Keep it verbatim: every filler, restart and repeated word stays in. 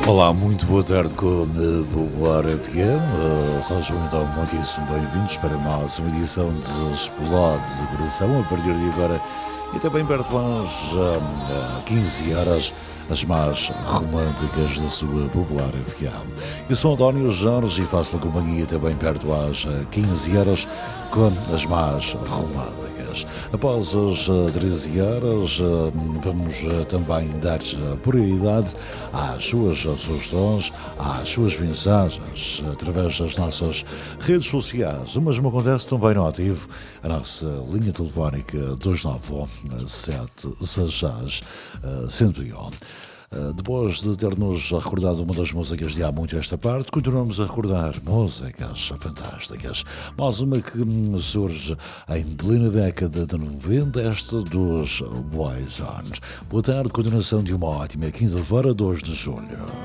Olá, muito boa tarde com a Popular F M. Uh, sejam então muitíssimo bem-vindos para mais uma edição de Explodes de Coração. A partir de agora e também perto às uh, quinze horas, as mais românticas da sua Popular F M. Eu sou António Jorge e faço a companhia também perto às quinze horas com as mais românticas. Após as treze horas, vamos também dar prioridade às suas sugestões, às suas mensagens, através das nossas redes sociais. O mesmo acontece também no ativo, a nossa linha telefónica dois nove um sete seis seis um zero um. Depois de ter-nos recordado uma das músicas de há muito esta parte, continuamos a recordar músicas fantásticas. Mais uma que surge em plena década de noventa, esta dos Boyzone. Boa tarde, continuação de uma ótima quinta-feira, dois de julho.